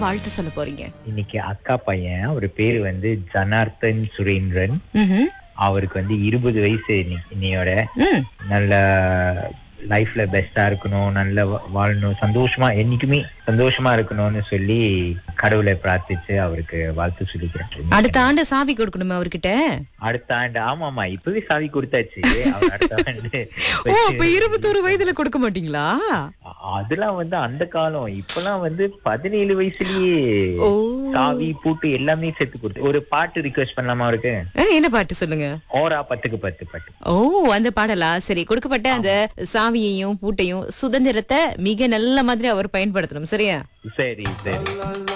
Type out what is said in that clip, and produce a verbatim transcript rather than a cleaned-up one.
வாழ்த்து சொல்ல போறீங்க? இன்னைக்கு அக்கா பையன், அவரு பேரு வந்து ஜனார்த்தன் சுரேந்திரன். ம்ஹும். அவருக்கு வந்து இருபது வயசு இன்னி- இன்னையோட. ம். நல்ல லைஃப்ல பெஸ்டா இருக்கணும், நல்ல வா- வாழணும், சந்தோஷமா என்னைக்குமே சந்தோஷமா இருக்கணும்னு சொல்லி கடவுளை பிரார்த்திச்சு அவருக்கு வாழ்த்து சொல்லிக்கிறேன். அடுத்த ஆண்டு சாவி கொடுக்கணுமே அவர்கிட்ட. அடுத்த ஆண்டு, ஆமா ஆமா இப்பவே சாவி கொடுத்தாச்சு. அவர் அடுத்த ஆண்டு ஓ, அப்ப இருபத்தோரு வயதுல கொடுக்க மாட்டீங்களா? அதெல்லாம் வந்து அந்த காலம். இப்பெல்லாம் வந்து பதினேழு வயசுலயே ஓ. சாவி பூட்டு எல்லாமே சேர்த்து கொடுத்து. ஒரு பாட்டு ரிக்வெஸ்ட் பண்ணலாமா அவருக்கு? அஹ், என்ன பாட்டு சொல்லுங்க. ஓரா பத்துக்கு பத்து பாட்டு. ஓ, அந்த பாடலா? சரி, கொடுக்கப்பட்ட அந்த சாவியையும் பூட்டையும் சுதந்திரத்தை மிக நல்ல மாதிரி அவர் பயன்படுத்தணும். சரியா? சரி சரி.